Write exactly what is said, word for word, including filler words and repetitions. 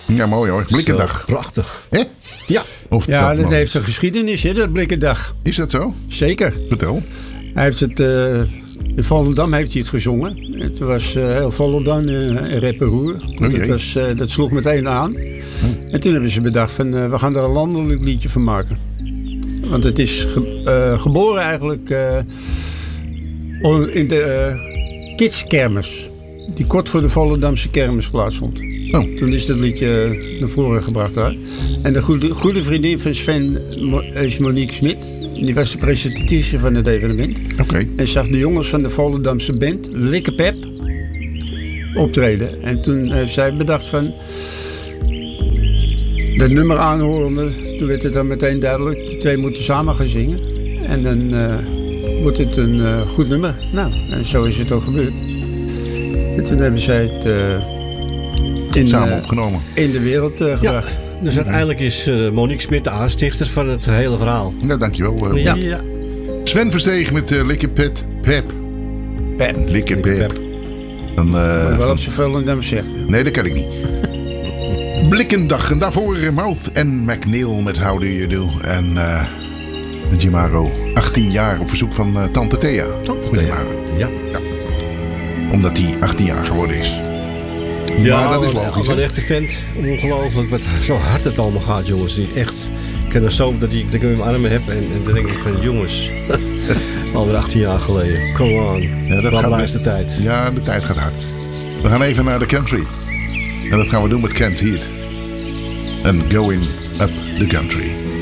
Ja, mooi hoor. Blikkendag. Zo, prachtig. Hè? Ja. Of Ja, dat, man. heeft een geschiedenis, hè, dat Blikkendag. Is dat zo? Zeker. Vertel. Hij heeft het, uh, in Volendam heeft hij het gezongen. Het was uh, heel Volendam, uh, rep en roer. Oh, dat, was, uh, dat sloeg meteen aan. Oh. En toen hebben ze bedacht van, uh, we gaan er een landelijk liedje van maken. Want het is ge, uh, geboren eigenlijk uh, in de uh, kidskermis. Die kort voor de Volendamse kermis plaatsvond. Oh. Toen is dat liedje naar voren gebracht daar. En de goede, goede vriendin van Sven is Monique Smit. Die was de presentatrice van het evenement. Okay. En zag de jongens van de Volendamse band, Likke Pep, optreden. En toen heeft zij bedacht van... dat nummer aanhorende, toen werd het dan meteen duidelijk. Die twee moeten samen gaan zingen. En dan uh, wordt het een uh, goed nummer. Nou, en zo is het ook gebeurd. En toen hebben zij het... Uh, In, samen opgenomen. In de wereld uh, gebracht. Ja, dus uiteindelijk is uh, Monique Smit de aanstichter van het hele verhaal. Ja, dankjewel. Uh, ja. ja. Sven Versteeg met uh, Likke Pet. Pep. Pep. Likke Pep. Dan, uh, wel van... op zoveel en dan zeggen. Nee, dat kan ik niet. Blikkendag. En daarvoor uh, Mouth en McNeil met How Do You Do. En uh, Jimaro. achttien jaar op verzoek van uh, Tante Thea. Tante Thea. Ja. ja. Omdat hij achttien jaar geworden is. Ja, maar dat is logisch. Een echte vent. Ongelooflijk wat zo hard het allemaal gaat, jongens. Die echt, ik ken er zo dat ik, dat ik hem in mijn armen heb. En, en dan denk ik van, jongens. Alweer achttien jaar geleden. Come on. Ja, dat gaat blijft de tijd. Ja, de tijd gaat hard. We gaan even naar de country. En dat gaan we doen met Kent Heat. En Going Up the Country.